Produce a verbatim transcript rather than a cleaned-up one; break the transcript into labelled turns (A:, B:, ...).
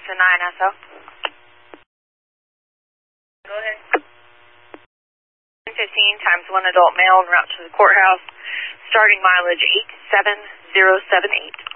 A: to nine S O. Go ahead. fifteen times one adult male en route to the courthouse, starting mileage eight seven zero seven eight.